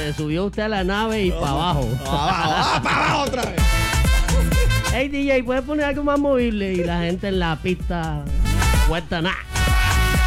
se subió usted a la nave y para abajo. Para abajo otra vez. Hey DJ, ¿puedes poner algo más movible? Y la gente en la pista no cuenta nada.